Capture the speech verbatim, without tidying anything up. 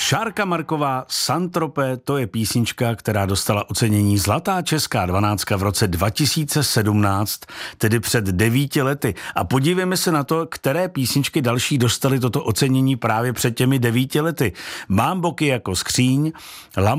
Šárka Marková, Saint-Tropez, to je písnička, která dostala ocenění Zlatá česká dvanáctka v roce dva tisíce sedmnáct, tedy před devíti lety. A podívejme se na to, které písničky další dostaly toto ocenění právě před těmi devíti lety. Mám boky jako skříň,